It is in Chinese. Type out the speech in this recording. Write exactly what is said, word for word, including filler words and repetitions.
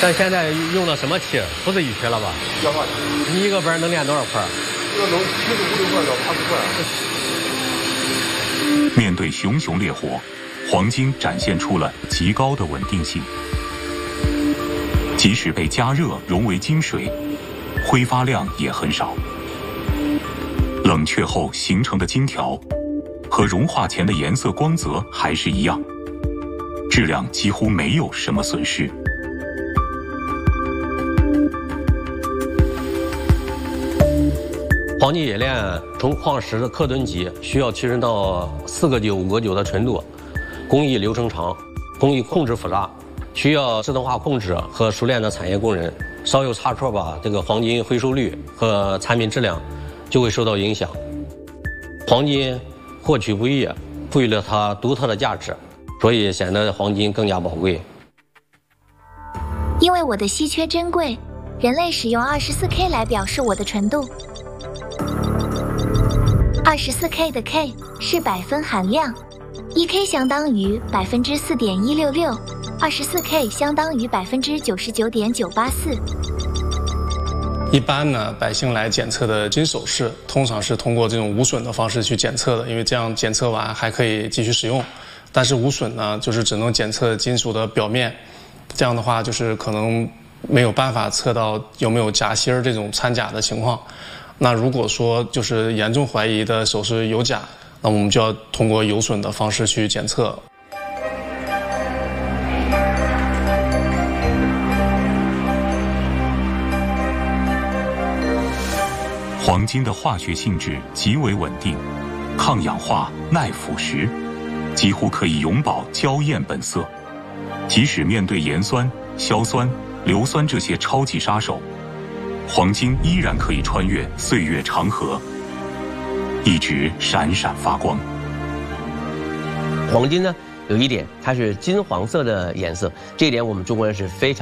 咱现在用的什么漆？不是玉漆了吧？ 氧化漆。 你一个本能炼多少块？ 这个能七十五六块到八十块。 面对熊熊烈火，黄金展现出了极高的稳定性。即使被加热融为金水，挥发量也很少。冷却后形成的金条，和融化前的颜色光泽还是一样，质量几乎没有什么损失。 黄金冶炼从矿石的克吨级需要提升到四个九、五个九的纯度，工艺流程长，工艺控制复杂，需要自动化控制和熟练的产业工人。稍有差错吧，这个黄金回收率和产品质量就会受到影响。黄金获取不易，赋予了它独特的价值，所以显得黄金更加宝贵。 因为我的稀缺珍贵，人类使用 二十四 K 来表示我的纯度。二十四 K 的 K 是百分含量，一 K 相当于百分之四点一六六，二十四 K 相当于百分之九十九点九八四。 一般呢，百姓来检测的金首饰，通常是通过这种无损的方式去检测的，因为这样检测完还可以继续使用。但是无损呢，就是只能检测金属的表面，这样的话就是可能没有办法测到有没有夹心儿这种掺假的情况。那如果说就是严重怀疑的首饰有假，那我们就要通过有损的方式去检测。 黄金的化学性质极为稳定，抗氧化、耐腐蚀，几乎可以永葆娇艳本色。即使面对盐酸、硝酸、硫酸这些超级杀手，黄金依然可以穿越岁月长河，一直闪闪发光。 黄金呢，有一点它是金黄色的颜色，这一点我们中国人是非常